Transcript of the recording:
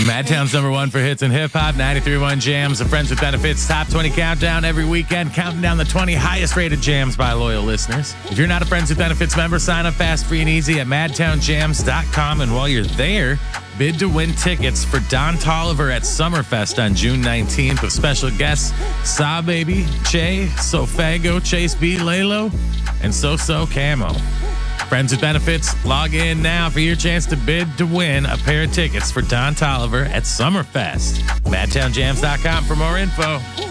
Madtown's #1 for hits and hip hop, 93.1 Jams, the Friends with Benefits Top 20 Countdown every weekend, counting down the 20 highest rated jams by loyal listeners. If you're not a Friends with Benefits member, sign up fast, free, and easy at madtownjams.com. And while you're there, bid to win tickets for Don Toliver at Summerfest on June 19th with special guests Saw Baby, Che, Sofago, Chase B, Lalo, and So Camo. Friends with Benefits, log in now for your chance to bid to win a pair of tickets for Don Toliver at Summerfest. MadtownJams.com for more info.